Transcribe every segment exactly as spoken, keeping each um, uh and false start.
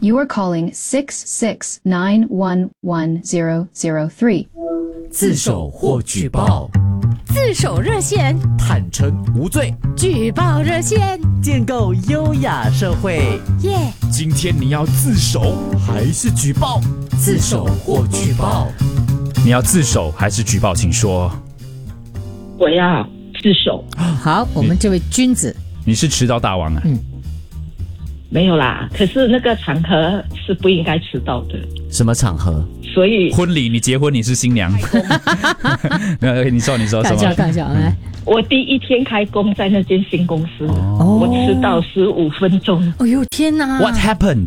you are calling six six nine one one zero zero three。 自首或举报， 自首热线， 坦诚无罪， 举报热线， 建构优雅社会。 耶、yeah ！ 今天你要自首还是举报？自首或举报？ 你要自首还是举报？请说。 我要自首。 好，我们这位君子， 你是迟到大王啊？ 嗯，没有啦。可是那个场合是不应该迟到的。 什么场合？ 所以婚礼，你结婚，你是新娘。你说，你说什么？ 看一下，看一下，来。 我第一天开工在那间新公司，哦、我迟到十五分钟。 哎呦天哪 ！What happened？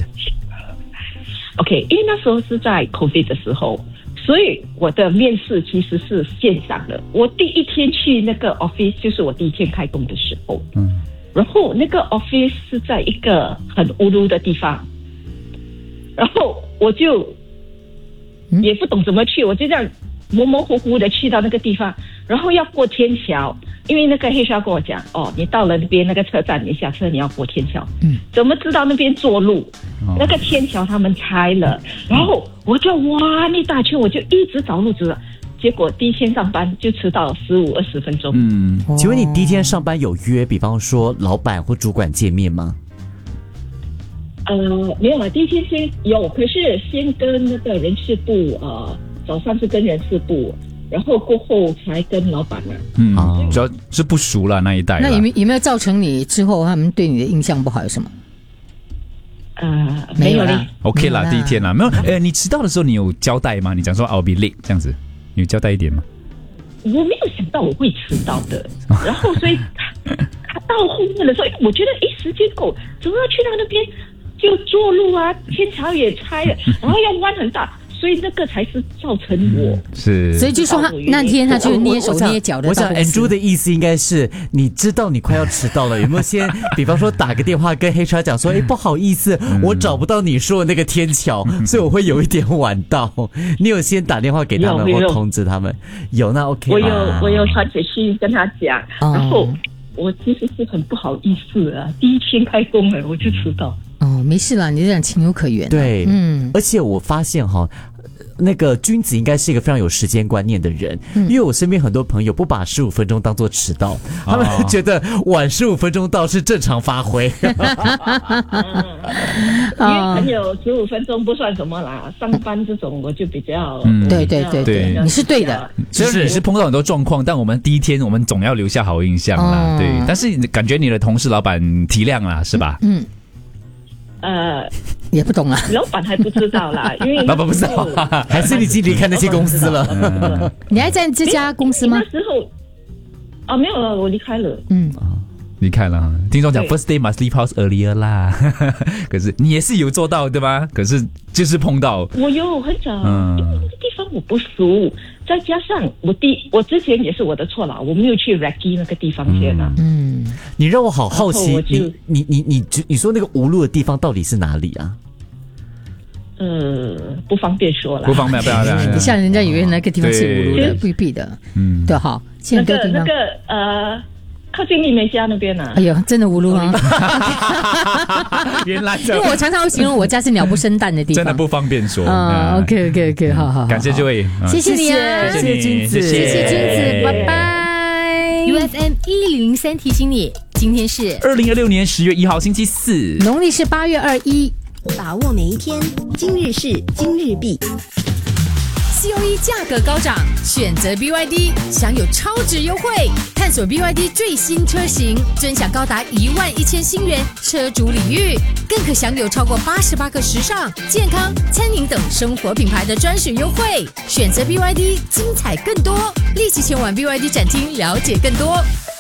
OK， 因为那时候是在 COVID 的时候，所以我的面试其实是线上的。我第一天去那个 office， 就是我第一天开工的时候。嗯。然后那个 office 是在一个很乌鲁的地方，然后我就也不懂怎么去，我就这样模模糊糊的去到那个地方，然后要过天桥，因为那个H R跟我讲，哦，你到了那边那个车站，你下车你要过天桥。嗯，怎么知道那边做路，哦、那个天桥他们拆了，然后我就哇那大圈，我就一直找路子。结果第一天上班就迟到十五二十分钟。 嗯，请问你第一天上班有约，比方说老板或主管见面吗？ 呃，没有啊，第一天先有，可是先跟那个人事部，呃，早上是跟人事部，然后过后才跟老板啊。 嗯，哦、主要是不熟了那一代啦。 那有没有有没有造成你之后他们对你的印象不好？有什么？ 呃，没有啦。 OK 啦，第一天啦，没有。呃，你迟到的时候你有交代吗？你讲说 I'll be late 这样子。你有交代一点吗？ 我没有想到我会迟到的，然后所以他到后面的时候，我觉得诶时间够，怎么要去到那边就做路啊，天桥也拆了，然后要弯很大，所以那个才是造成我、 嗯、是， 所以就说他那天他就捏手捏脚的。 我想 Andrew 的意思应该是，你知道你快要迟到了，有没有先比方说打个电话跟 H R 讲说，哎，不好意思，嗯、我找不到你说的那个天桥，嗯、所以我会有一点晚到。你有先打电话给他们或通知他们？有，那 OK。 我有我有传简讯跟他讲，哦、然后我其实是很不好意思啊，第一天开工了我就迟到。 哦，没事啦，你这样情有可原、啊。 对，嗯，而且我发现哈。那个君子应该是一个非常有时间观念的人，嗯、因为我身边很多朋友不把十五分钟当作迟到，哦、他们觉得晚十五分钟到是正常发挥。 嗯、因为朋友十五分钟不算什么啦，上班这种我就比较， 嗯、对对对对，你是对的。 虽然你是碰到很多状况，但我们第一天我们总要留下好印象啦，哦、对。但是感觉你的同事老板体谅啦，是吧？ 嗯。 呃， 也不懂啊， 老板还不知道啦，因为老板不知道， 还是你已经离开那些公司了？ 嗯、你还在这家公司吗？ 那时候啊，没有了，我离开了。 嗯， 离开了。听众讲 first day must leave house earlier 啦，可是你也是有做到对吧？可是就是碰到， 我有很早，嗯、因为那个地方我不熟，再加上我第我之前也是我的错了，我没有去 Raki 那个地方先啊。 嗯， 你让我好好奇，你你你你你说那个无路的地方到底是哪里啊？ 呃，不方便说了， 不方便，不要不要， 你像人家以为那个地方是无路的，未必的。嗯，对哈， 那个那个呃。靠近丽梅家那边啊！ 哎呦，真的无路啊！ 原来因为我常常会形容我家是鸟不生蛋的地方， 真的不方便说啊。OK OK OK， 好好， 感谢这位， 谢谢你啊， 谢谢君子， 谢谢君子，拜拜。 U F M 一零零三提醒你，今天是二零二六年十月一号星期四， 农历是八月二一， 把握每一天，今日事今日毕。C O E 价格高涨，选择 B Y D 享有超值优惠，探索 B Y D 最新车型，尊享高达一万一千新元车主礼遇，更可享有超过八十八个时尚、健康、餐饮等生活品牌的专属优惠。选择 B Y D， 精彩更多，立即前往 B Y D 展厅了解更多。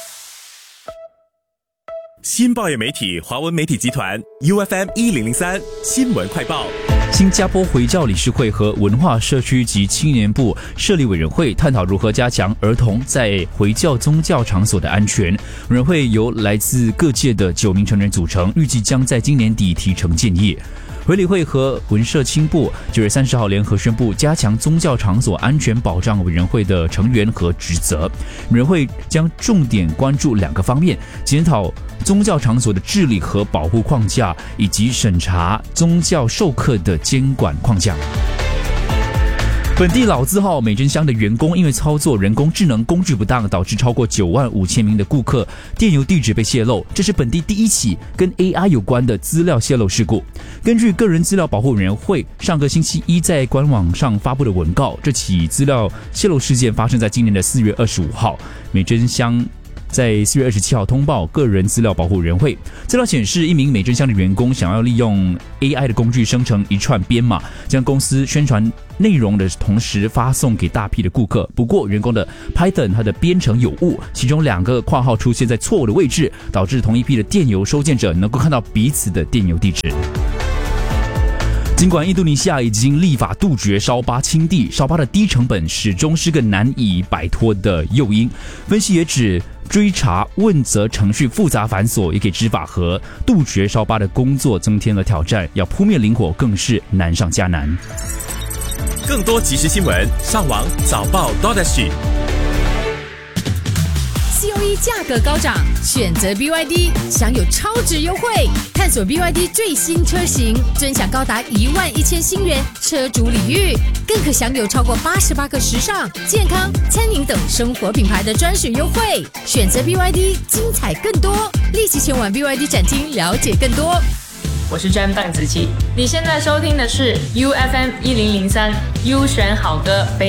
新报业媒体华文媒体集团 U F M 一零零三新闻快报。 新加坡回教理事会和文化社区及青年部设立委员会，探讨如何加强儿童在回教宗教场所的安全。委员会由来自各界的九名成员组成，预计将在今年底提呈建议。 回理会和文社青部九月三十号联合宣布，加强宗教场所安全保障委员会的成员和职责。委员会将重点关注两个方面：检讨宗教场所的治理和保护框架，以及审查宗教授课的监管框架。本地老字号美珍香的员工因为操作人工智能工具不当，导致超过九万五千名的顾客电邮地址被泄露，这是本地第一起跟 A I 有关的资料泄露事故。根据个人资料保护委员会上个星期一在官网上发布的文告，这起资料泄露事件发生在今年的四月二十五号。美珍香在四月二十七号通报个人资料保护委员会，资料显示，一名美珍香的员工想要利用 A I 的工具生成一串编码，将公司宣传内容的同时发送给大批的顾客。不过，员工的 Python 它的编程有误，其中两个括号出现在错误的位置，导致同一批的电邮收件者能够看到彼此的电邮地址。尽管印度尼西亚已经立法杜绝烧巴清地，烧巴的低成本始终是个难以摆脱的诱因。分析也指，追查问责程序复杂繁琐，也给执法和杜绝烧巴的工作增添了挑战，要扑灭灵火更是难上加难。 更多即时新闻，上网早报 .sg。 C O E 价格高涨，选择 B Y D 享有超值优惠，探索 B Y D 最新车型，尊享高达一万一千新元车主礼遇，更可享有超过八十八个时尚、健康、餐饮等生活品牌的专属优惠。选择 B Y D， 精彩更多，立即前往 B Y D 展厅了解更多。 我是詹邓紫棋，你现在收听的是 U F M 一零零三 U 选好歌。